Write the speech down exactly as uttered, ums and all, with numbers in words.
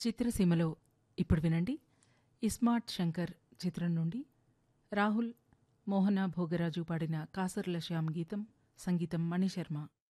చిత్రసీమలో ఇప్పుడు వినండి ఇస్మార్ట్ శంకర్ చిత్రం నుండి రాహుల్ మోహన భోగరాజు పాడిన కాసర్ల శ్యామ్ గీతం, సంగీతం మణిశర్మ.